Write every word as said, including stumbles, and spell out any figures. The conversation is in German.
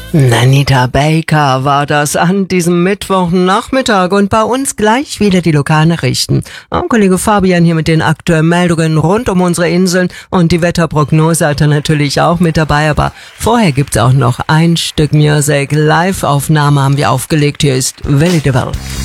Anita Baker war das an diesem Mittwochnachmittag und bei uns gleich wieder die Lokalnachrichten. Und Kollege Fabian hier mit den aktuellen Meldungen rund um unsere Inseln und die Wetterprognose hat er natürlich auch mit dabei, aber vorher gibt's auch noch ein Stück Music. Live-Aufnahme haben wir aufgelegt, hier ist Willi de Welt.